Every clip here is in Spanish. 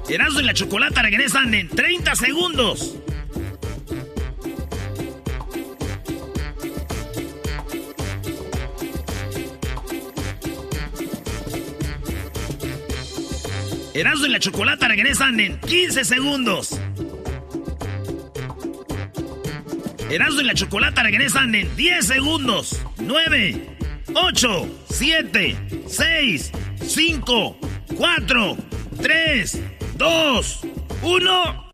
Erasmo y la Chocolata regresan en 30 segundos. Erasmo y la Chocolata regresan en 15 segundos. Erasmo y la Chocolata regresan en 10 segundos. 9, 8, 7, 6, 5, 4, 3, 2, 1.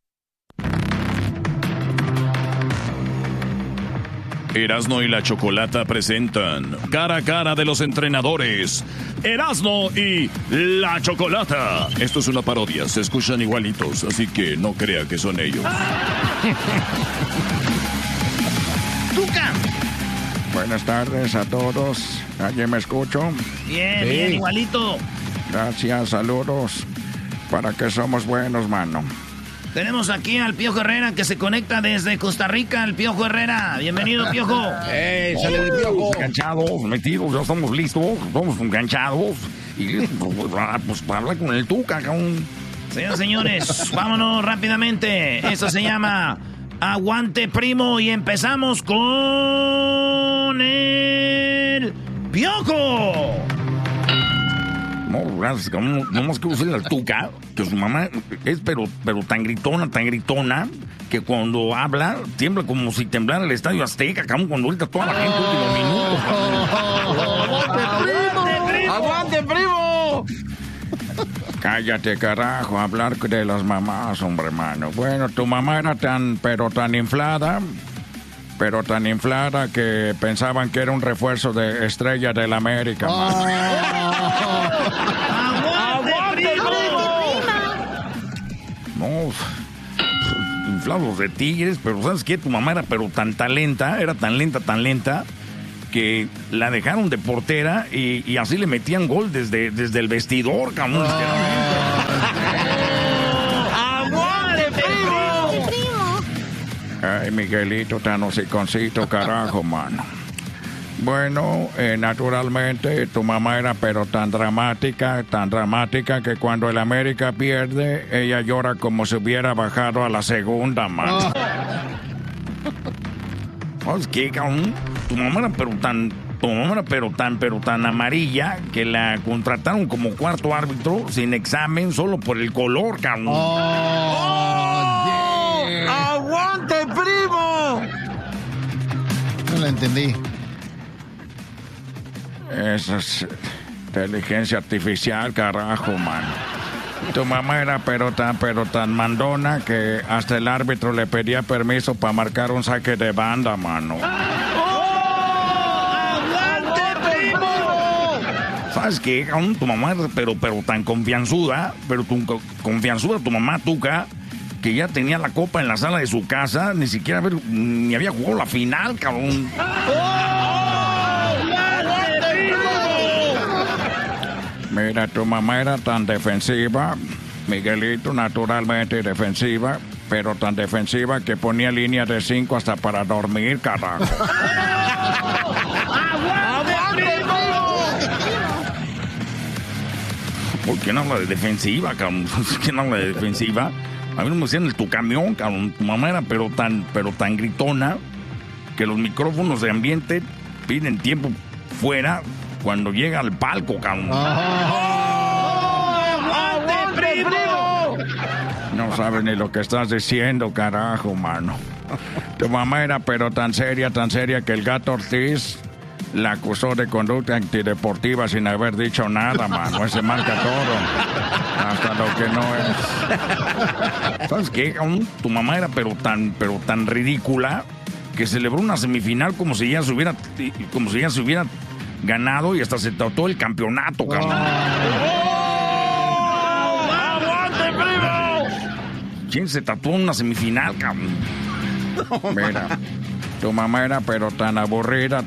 Erasmo y la Chocolata presentan Cara a Cara de los Entrenadores. Erasmo y la Chocolata. Esto es una parodia, se escuchan igualitos, así que no crea que son ellos. ¡Tuca! Buenas tardes a todos. ¿Alguien me escucho? Bien, bien, igualito. Gracias, saludos. ¿Para qué somos buenos, mano? Tenemos aquí al Piojo Herrera que se conecta desde Costa Rica. El Piojo Herrera. Bienvenido, Piojo. ¡Sale el Piojo! Enganchados, metidos, ya estamos listos. Estamos enganchados. Y pues para hablar con el Tuca, cabrón. Señores, vámonos rápidamente. Eso se llama Aguante Primo. Y empezamos con el Piojo. No, gracias, cabrón. No más que usar al Tuca, que su mamá es pero tan gritona, que cuando habla, tiembla como si temblara el Estadio Azteca, cabrón, cuando ahorita toda la gente últimos minutos. ¡Aguante, primo! Cállate, carajo, hablar de las mamás, hombre, mano. Bueno, tu mamá era tan inflada que pensaban que era un refuerzo de Estrella del América. ¡Aguante, primo! No, inflados de tigres, pero ¿sabes qué? Tu mamá era tan lenta, que la dejaron de portera y así le metían gol desde el vestidor, cabrón. ¡Aguante, primo! Ay, Miguelito, tan hociconcito, carajo, mano. Bueno, naturalmente, tu mamá era pero tan dramática que cuando el América pierde, ella llora como si hubiera bajado a la segunda, mano. ¿Sabes qué, cabrón? Tu mamá era pero tan amarilla que la contrataron como cuarto árbitro sin examen solo por el color, cabrón. ¡Aguante, primo! No lo entendí. Esa es inteligencia artificial, carajo, mano. Tu mamá era pero tan mandona que hasta el árbitro le pedía permiso para marcar un saque de banda, mano. ¿Sabes qué? Tu mamá era pero tan confianzuda, tu mamá Tuca, que ya tenía la copa en la sala de su casa, ni había jugado la final, cabrón. Mira, tu mamá era tan defensiva, Miguelito, naturalmente defensiva, pero tan defensiva que ponía línea de 5 hasta para dormir, carajo. ¿Por qué no habla de defensiva, cabrón? ¿Por qué no habla de defensiva? A mí no me decían tu camión, cabrón. Tu mamá era pero tan gritona que los micrófonos de ambiente piden tiempo fuera cuando llega al palco, cabrón. No sabes ni lo que estás diciendo, carajo, mano. Tu mamá era pero tan seria que el Gato Ortiz la acusó de conducta antideportiva sin haber dicho nada, mano. Ese marca todo, hasta lo que no es. ¿Sabes qué? Tu mamá era pero tan ridícula que celebró una semifinal como si ya se hubiera ganado y hasta se trató el campeonato, cabrón. ¡Aguante, primo! ¿Quién se tatuó en una semifinal, cabrón? Mira, tu mamá era pero tan aburrida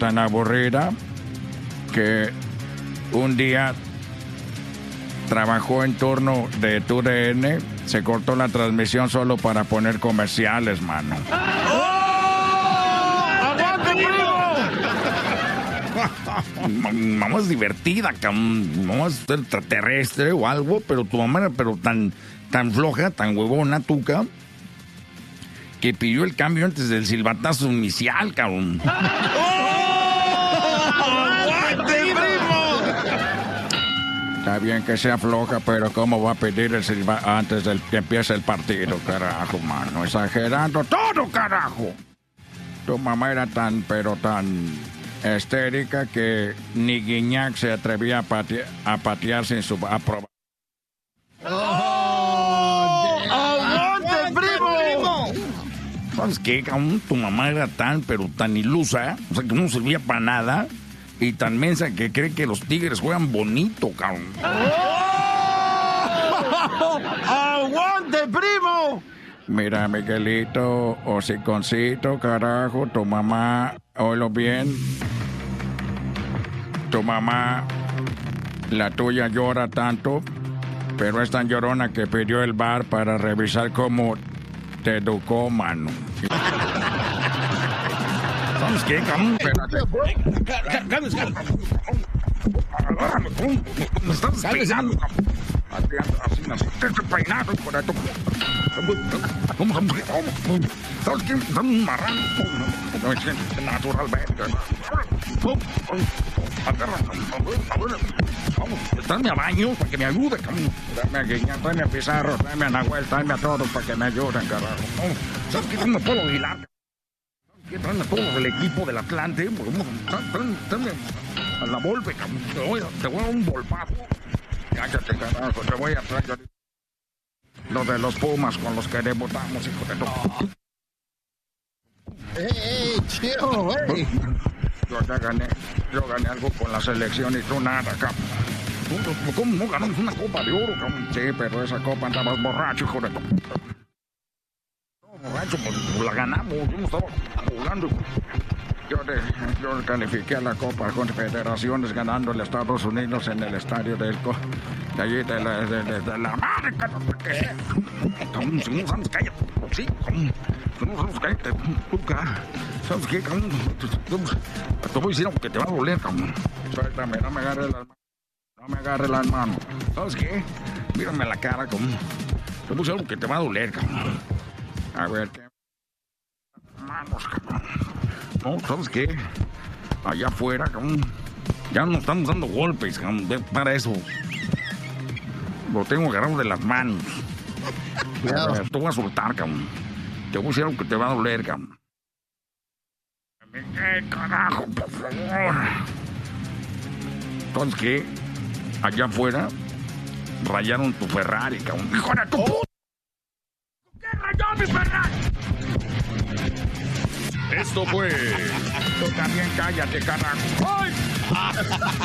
que un día trabajó en turno de TUDN, se cortó la transmisión solo para poner comerciales, mano. ¡Aguante, primo! Mamá es divertida, cabrón. Mamá es extraterrestre o algo, pero tu mamá era tan floja, tan huevona, tuca, que pidió el cambio antes del silbatazo inicial, cabrón. ¡Aguante, primo! Está bien que sea floja, pero ¿cómo va a pedir el silbato antes del que empiece el partido, carajo, mano? Exagerando todo, carajo. Tu mamá era tan histérica que ni Guiñac se atrevía a patear sin su aprobación. ¡Aguante, primo! ¿Sabes qué, cabrón? Tu mamá era tan ilusa, o sea, que no servía para nada, y tan mensa que cree que los Tigres juegan bonito, cabrón. ¡Aguante, primo! Mira, Miguelito, hociconcito, carajo, tu mamá, oílo bien. Tu mamá, la tuya llora tanto, pero es tan llorona que pidió el bar para revisar cómo te educó, mano. ¿Sabes qué, cabrón? Agárrame, me estás peinando, cabrón. Así, te estoy peinando, por esto. ¿Sabes qué? Están un marrano. Naturalmente. Vamos, tráeme a baño para que me ayude, cabrón. Tráeme a Guiñac, tráeme a Pizarro, tráeme a Nahuel, tráeme a todos para que me ayuden, carajo. ¿Sabes qué? No me puedo vigilar. Tráeme a todos del equipo del Atlante. Tráeme a la Volpe, cabrón. Te voy a dar un volpazo. Cállate, carajo, te voy a traer lo de los Pumas con los que debutamos, hijo de todo. Chido, güey. Yo gané algo con la selección y tú nada, cabrón. ¿Cómo no ganamos una copa de oro, cabrón? Sí, pero esa copa andabas borracho, hijo de todo. No, borracho, pues la ganamos, yo no estaba jugando. Yo califiqué a la Copa Confederaciones ganándole a Estados Unidos en el estadio de allí de la América. Cállate. Sí, cállate. ¿Sabes qué, cabrón? Te voy a decir algo que te va a doler, cabrón. Suéltame, no me agarre las manos. ¿Sabes qué? Mírame a la cara, cabrón. Te voy a decir algo que te va a doler, cabrón. A ver, ¿qué? Manos, cabrón. No, ¿sabes qué? Allá afuera, cabrón. Ya no estamos dando golpes, cabrón. Para eso. Lo tengo agarrado de las manos. Cuidado. Te voy a soltar, cabrón. Te voy a decir algo que te va a doler, cabrón. Carajo, por favor. ¿Sabes qué? Allá afuera rayaron tu Ferrari, cabrón. ¡Hijo de tu puta! ¿Qué rayó mi Ferrari? Esto fue... Tú también cállate, carajo. ¡Ay!